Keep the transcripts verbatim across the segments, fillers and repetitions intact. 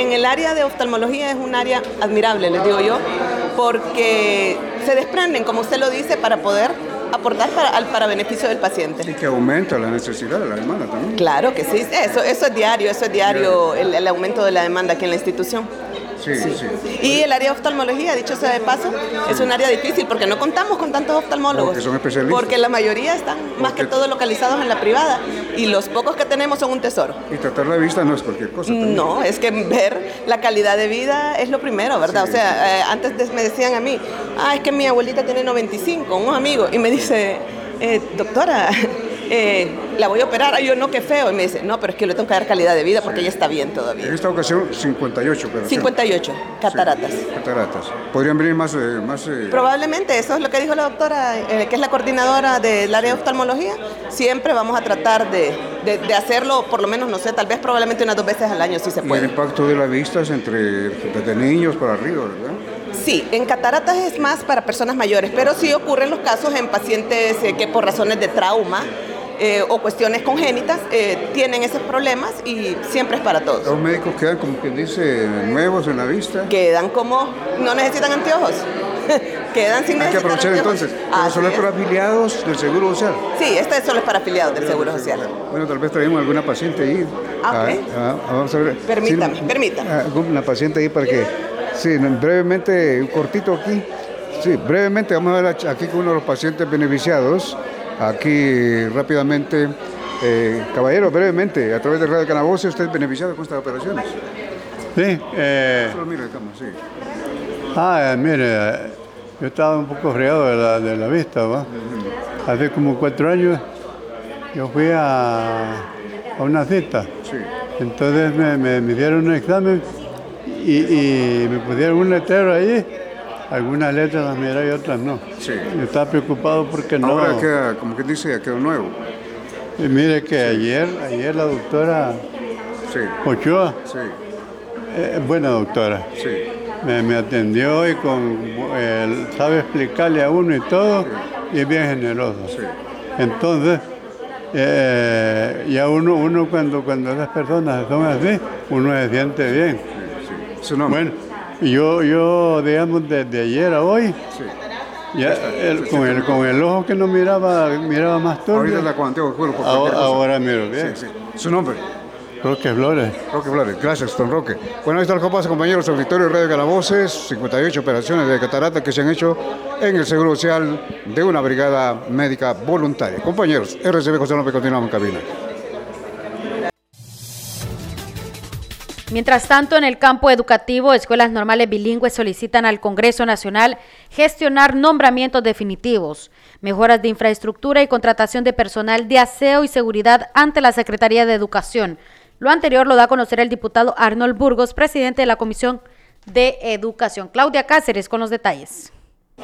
En el área de oftalmología es un área admirable, les digo yo, porque se desprenden, como usted lo dice, para poder aportar para, al, para beneficio del paciente. Y que aumenta la necesidad de la demanda también. Claro que sí, eso, eso es diario, eso es diario, el, el aumento de la demanda aquí en la institución. Sí, sí, sí. Y el área de oftalmología, dicho sea de paso, sí. es un área difícil porque no contamos con tantos oftalmólogos. Porque son especialistas. Porque la mayoría están porque... más que todo localizados en la privada y los pocos que tenemos son un tesoro. Y tratar la vista no es cualquier cosa también. No, es que ver la calidad de vida es lo primero, ¿verdad? Sí. O sea, eh, antes de, me decían a mí, ah, es que mi abuelita tiene noventa y cinco, un amigo, y me dice, eh, doctora, Eh, la voy a operar, ay, yo no, qué feo, y me dice, no, pero es que le tengo que dar calidad de vida porque sí. ella está bien todavía. En esta ocasión, cincuenta y ocho operaciones. cincuenta y ocho, cataratas. Sí, cataratas. ¿Podrían venir más? Eh, más eh... Probablemente, eso es lo que dijo la doctora, eh, que es la coordinadora del área de oftalmología. Siempre vamos a tratar de, de, de hacerlo, por lo menos, no sé, tal vez probablemente unas dos veces al año, si se puede. ¿Y el impacto de la vista es entre, desde niños para arriba, verdad? Sí, en cataratas es más para personas mayores, pero sí ocurren los casos en pacientes eh, que por razones de trauma, Eh, o cuestiones congénitas, eh, tienen esos problemas y siempre es para todos. Los médicos quedan, como quien dice, nuevos en la vista. Quedan como, no necesitan anteojos. Quedan sin necesitar Hay que aprovechar anteojos. entonces. ¿Pero solo es para afiliados del Seguro Social? Sí, este solo es para afiliados del Seguro Social. Bueno, tal vez traemos alguna paciente ahí. Ah, okay. ah, ah, vamos a ver. Permítame, sí, permítame. Una paciente ahí para que, sí, brevemente, un cortito aquí. Sí, brevemente, vamos a ver aquí con uno de los pacientes beneficiados. Aquí rápidamente, eh, caballero, brevemente, a través de Radio Canavoce, ¿usted es beneficiado con estas operaciones? Sí. Eh, Solo mire, cama, sí. Ah, eh, mire, yo estaba un poco fregado de la, de la vista, ¿va? Uh-huh. Hace como cuatro años yo fui a, a una cita. Sí. Entonces me, me, me dieron un examen y, y me pusieron un letrero ahí. Algunas letras las miré y otras no. Sí. Yo estaba preocupado porque no... Ahora queda, como que dice, ya quedó nuevo. Y mire que sí. ayer, ayer la doctora sí. Ochoa, sí. Eh, buena doctora, sí. me, me atendió y con, eh, sabe explicarle a uno y todo, sí. y es bien generoso. Sí. Entonces, eh, ya uno, uno cuando, cuando esas personas son así, uno se siente bien. Sí, sí. ¿Su nombre? Bueno, Yo, yo, digamos, desde ayer a hoy, sí. ya, el, con, el, con el ojo que no miraba, miraba más turbio. Ahorita la cuanteo, bueno, por ahora, ahora miro bien. Sí, sí. ¿Su nombre? Roque Flores. Roque Flores, gracias, don Roque. Bueno, ahí está el compás, compañeros, auditorio de Radio Canavoces, cincuenta y ocho operaciones de catarata que se han hecho en el Seguro Social de una brigada médica voluntaria. Compañeros, R C B José López, continuamos en cabina. Mientras tanto, en el campo educativo, escuelas normales bilingües solicitan al Congreso Nacional gestionar nombramientos definitivos, mejoras de infraestructura y contratación de personal de aseo y seguridad ante la Secretaría de Educación. Lo anterior lo da a conocer el diputado Arnold Burgos, presidente de la Comisión de Educación. Claudia Cáceres con los detalles.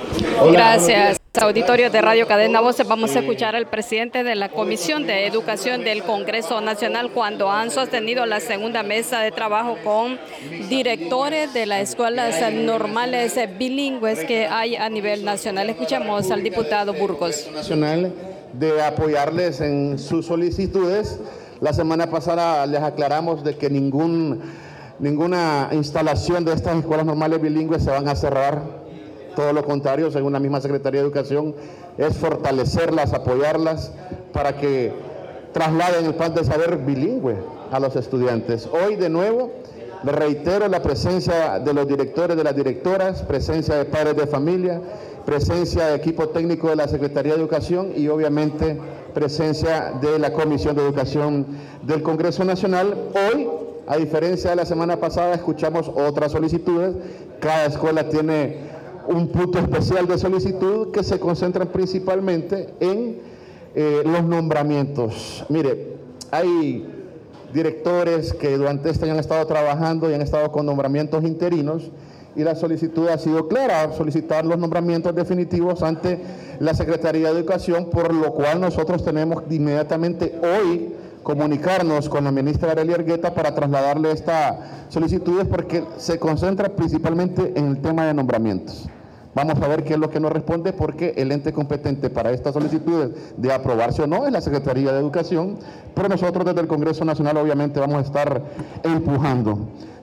Gracias, auditorio de Radio Cadena Voces. Vamos a escuchar al presidente de la Comisión de Educación del Congreso Nacional cuando han sostenido la segunda mesa de trabajo con directores de las escuelas normales bilingües que hay a nivel nacional. Escuchamos al diputado Burgos. Nacional de apoyarles en sus solicitudes. La semana pasada les aclaramos de que ningún, ninguna instalación de estas escuelas normales bilingües se van a cerrar. Todo lo contrario, según la misma Secretaría de Educación, es fortalecerlas, apoyarlas para que trasladen el plan de saber bilingüe a los estudiantes. Hoy, de nuevo, le reitero la presencia de los directores, de las directoras, presencia de padres de familia, presencia de equipo técnico de la Secretaría de Educación y, obviamente, presencia de la Comisión de Educación del Congreso Nacional. Hoy, a diferencia de la semana pasada, escuchamos otras solicitudes. Cada escuela tiene un punto especial de solicitud que se concentran principalmente en eh, los nombramientos. Mire, hay directores que durante este año han estado trabajando y han estado con nombramientos interinos y la solicitud ha sido clara, solicitar los nombramientos definitivos ante la Secretaría de Educación, por lo cual nosotros tenemos inmediatamente hoy comunicarnos con la ministra Arely Argueta para trasladarle estas solicitudes porque se concentra principalmente en el tema de nombramientos. Vamos a ver qué es lo que nos responde porque el ente competente para estas solicitudes de aprobarse o no es la Secretaría de Educación, pero nosotros desde el Congreso Nacional obviamente vamos a estar empujando.